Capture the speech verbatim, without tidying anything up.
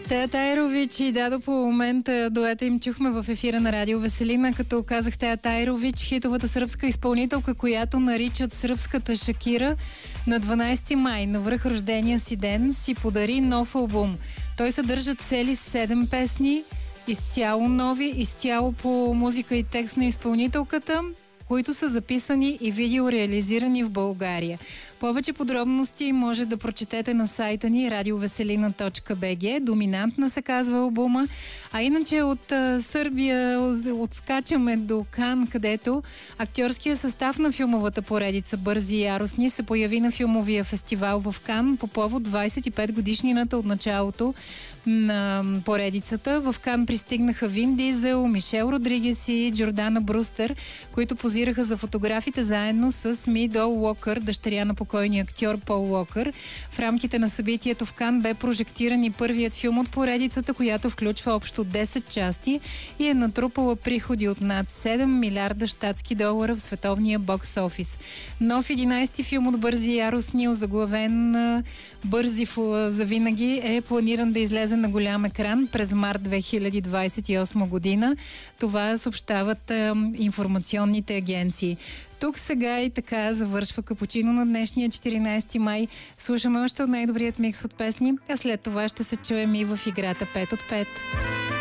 Тея Айрович и Дадо по момента дуета им чухме в ефира на Радио Веселина, като казах Тея Айрович, хитовата сръбска изпълнителка, която наричат сръбската Шакира, на дванайсети май, на връх рождения си ден, си подари нов албум. Той съдържа цели седем песни, изцяло нови, изцяло по музика и текст на изпълнителката, които са записани и видеореализирани в България. Повече подробности може да прочетете на сайта ни радиовеселина точка би джи. Доминантна се казва албума. А иначе от а, Сърбия отскачаме до Кан, където актьорския състав на филмовата поредица Бързи и яростни се появи на филмовия фестивал в Кан по повод двайсет и пет годишнината от началото на поредицата. В Кан пристигнаха Вин Дизел, Мишел Родригес и Джордана Брустер, които позираха за фотографите заедно с Ми Дол Уокър, дъщеря на покойния актьор Пол Уокър. В рамките на събитието в Кан бе прожектиран и първият филм от поредицата, която включва общо десет части и е натрупала приходи от над седем милиарда щатски долара в световния бокс офис. Нов единайсети филм от Бързи и яростни, озаглавен Бързи за винаги, е планиран да излезе на голям екран през март две хиляди двайсет и осма година. Това съобщават е, информационните агенции. Тук сега и така завършва капучино на днешния четиринайсети май. Слушаме още от най-добрият микс от песни, а след това ще се чуем и в играта пет от пет.